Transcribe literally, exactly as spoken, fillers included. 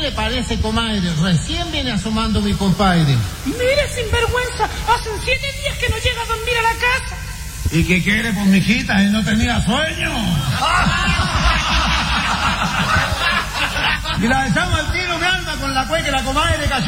le parece, comadre? Recién viene asomando mi compadre. Mire, sinvergüenza, hacen siete días que no llega a dormir a la casa. ¿Y qué quiere, pues, mijita? ¿Él no tenía sueño? Y la echamos al tiro, mi alma, con la cueca que la comadre cayó.